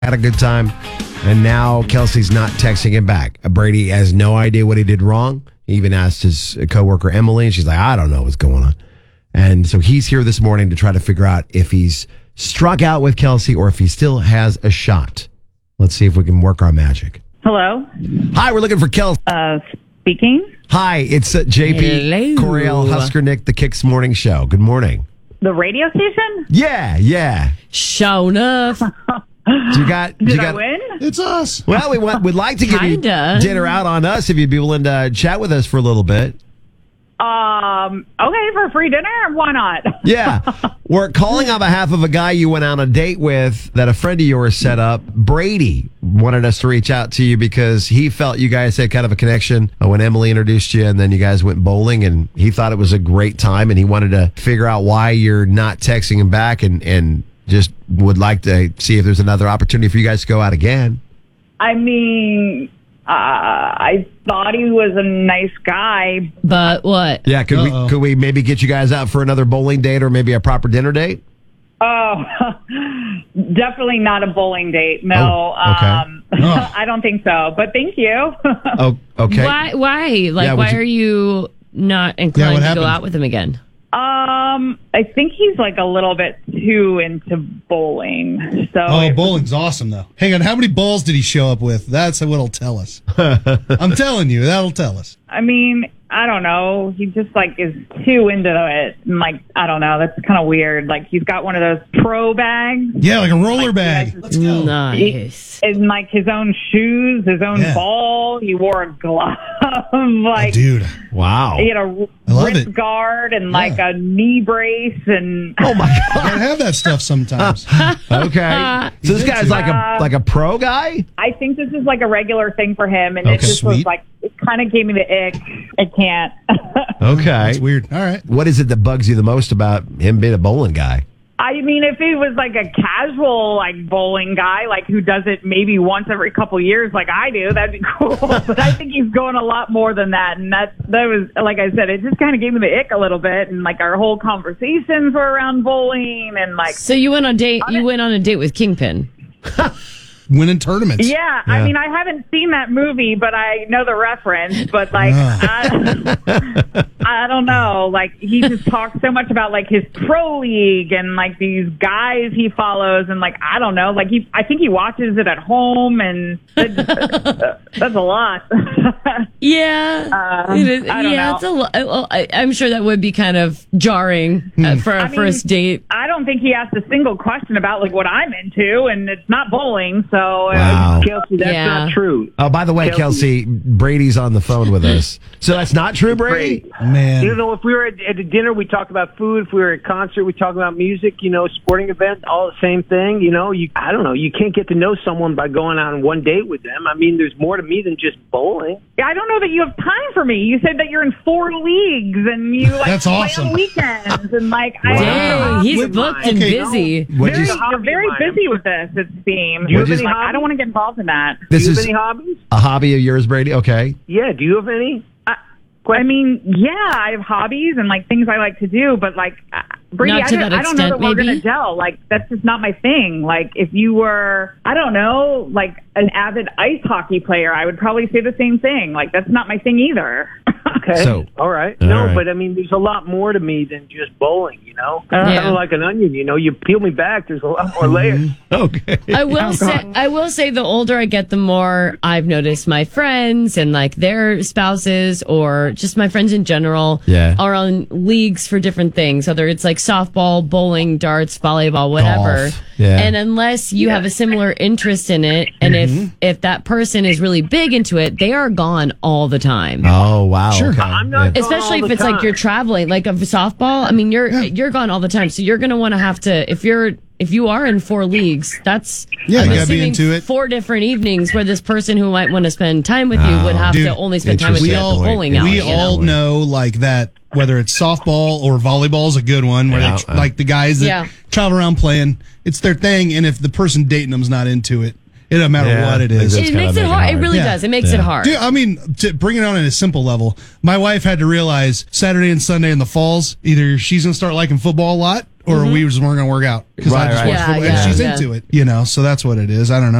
had a good time, and now Kelsey's not texting him back. Brady has no idea what he did wrong. He even asked his coworker Emily, and she's like, I don't know what's going on. And so he's here this morning to try to figure out if he's struck out with Kelsey or if he still has a shot. Let's see if we can work our magic. Hello? Hi, we're looking for Kelsey. Speaking? Hi, it's JP, Hello. Coriel, Husker Nick, the Kicks Morning Show. Good morning. The radio station? Yeah. Show enough. Did I win? It's us. Well, we'd like to give you Kinda. dinner out on us if you'd be willing to chat with us for a little bit. Okay, for free dinner? Why not? Yeah. We're calling on behalf of a guy you went on a date with that a friend of yours set up. Brady wanted us to reach out to you because he felt you guys had kind of a connection when Emily introduced you, and then you guys went bowling, and he thought it was a great time, and he wanted to figure out why you're not texting him back and just would like to see if there's another opportunity for you guys to go out again. I mean, I thought he was a nice guy. But what? Yeah, could we maybe get you guys out for another bowling date or maybe a proper dinner date? Oh, definitely not a bowling date. No, okay. I don't think so. But thank you. Oh, okay. Why? Like, Yeah, why are you not inclined to go out with him again? I think he's like a little bit too into bowling. So Bowling's awesome, though. Hang on, how many balls did he show up with? That's what'll tell us. I'm telling you, that'll tell us. I mean, I don't know. He just like is too into it. And like, I don't know. That's kind of weird. Like he's got one of those pro bags. Yeah, like a roller bag. Let's go. Nice. And like his own shoes, his own ball. He wore a glove. Like, dude. Wow. He had a wrist guard and like a knee brace and. Oh my God. Gotta have that stuff sometimes. Okay. So this guy's like a pro guy? I think this is like a regular thing for him, and it just was like it kind of gave me the ick. I can't. Okay. That's weird. All right. What is it that bugs you the most about him being a bowling guy? I mean, if he was like a casual like bowling guy, like who does it maybe once every couple years, like I do, that'd be cool. But I think he's going a lot more than that, and that was, like I said, it just kind of gave me the ick a little bit, and like our whole conversations were around bowling, and like. So you went on a date with Kingpin. Winning tournaments. Yeah, I mean, I haven't seen that movie, but I know the reference. But like, I don't know. Like, he just talks so much about like his pro league and like these guys he follows, and like I don't know. Like I think he watches it at home, and that's a lot. Yeah, I don't know. It's a lot. Well, I'm sure that would be kind of jarring for a first date. I don't think he asked a single question about like what I'm into, and it's not bowling. So, Wow. Kelsey, that's not true. Oh, by the way, Kelsey, Brady's on the phone with us. So that's not true, Brady? Man. You know, if we were at a dinner, we talk about food. If we were at a concert, we talk about music, sporting events, all the same thing. I don't know. You can't get to know someone by going on one date with them. I mean, there's more to me than just bowling. I don't know that you have time for me. You said that you're in 4 leagues and you like That's play awesome. on weekends and like Dang, he's booked and busy. You're very busy with this, it seems. I don't want to get involved in that. Do you have any hobbies? A hobby of yours, Brady? Okay. Yeah, do you have any? I mean, yeah, I have hobbies and like things I like to do, but like Brady, Not to that I don't know that extent, we're maybe? gonna gel. Like that's just not my thing. Like if you were, I don't know, like an avid ice hockey player, I would probably say the same thing. Like that's not my thing either. Okay. So- all right. all No, right. but I mean, there's a lot more to me than just bowling, Uh-huh. Kind Yeah. of like an onion, You peel me back, there's a lot more layers. Okay. I will say the older I get, the more I've noticed my friends and like their spouses or just my friends in general are on leagues for different things, whether it's like softball, bowling, darts, volleyball, whatever. Golf. Yeah. And unless you have a similar interest in it, and if that person is really big into it, they are gone all the time. Oh, wow. Sure. Okay. I'm not gone Especially all if the it's like time. you're traveling, like of softball. I mean, you're gone all the time, so you're going to want to have to if you are in 4 leagues, that's Yeah, I'm you gotta be assuming into it. 4 different evenings where this person who might want to spend time with you would have Dude, to only spend time with you at the interesting. bowling alley. We all know like that, whether it's softball or volleyball is a good one, where they, like the guys that travel around playing, it's their thing. And if the person dating them's not into it, it doesn't matter what it is. It makes it hard. It really does. It makes it hard. Dude, I mean, to bring it on at a simple level, my wife had to realize Saturday and Sunday in the falls, either she's going to start liking football a lot or we just weren't going to work out because I just watched football. And she's into it, so that's what it is. I don't know.